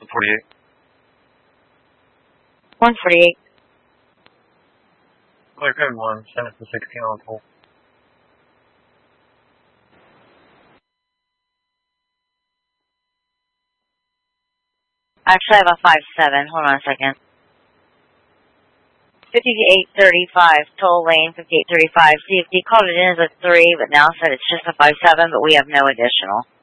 48. 148. Code 1, send it to 16 on hold. Actually, I have a 5-7. Hold on a second. 5835, toll lane, 5835. CFD called it in as a 3, but now said it's just a 5-7, but we have no additional.